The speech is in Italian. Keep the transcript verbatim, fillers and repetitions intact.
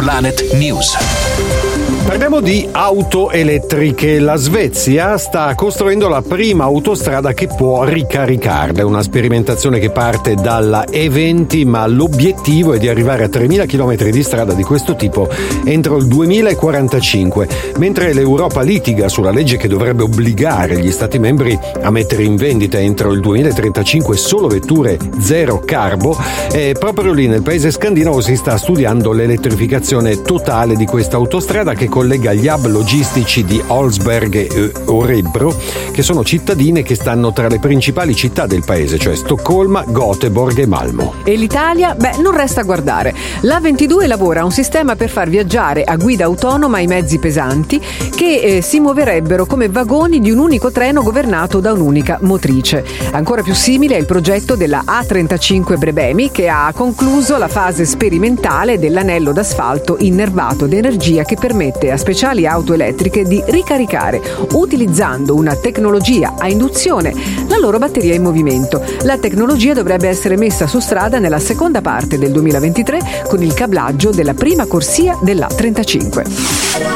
Planet News. Parliamo di auto elettriche. La Svezia sta costruendo la prima autostrada che può ricaricarle, una sperimentazione che parte dalla E venti, ma l'obiettivo è di arrivare a tremila chilometri di strada di questo tipo entro il duemilaquarantacinque. Mentre l'Europa litiga sulla legge che dovrebbe obbligare gli Stati membri a mettere in vendita entro il duemilatrentacinque solo vetture zero carbo, e proprio lì nel paese scandinavo si sta studiando l'elettrificazione totale di questa autostrada che collega gli hub logistici di Olsberg e Örebro, che sono cittadine che stanno tra le principali città del paese, cioè Stoccolma, Göteborg e Malmo. E l'Italia? Beh, non resta a guardare. L'A ventidue lavora a un sistema per far viaggiare a guida autonoma i mezzi pesanti che eh, si muoverebbero come vagoni di un unico treno governato da un'unica motrice. Ancora più simile è il progetto della A trentacinque Brebemi, che ha concluso la fase sperimentale dell'anello d'asfalto innervato d'energia che permette a speciali auto elettriche di ricaricare, utilizzando una tecnologia a induzione, la loro batteria in movimento. La tecnologia dovrebbe essere messa su strada nella seconda parte del duemilaventitré con il cablaggio della prima corsia dell'A trentacinque.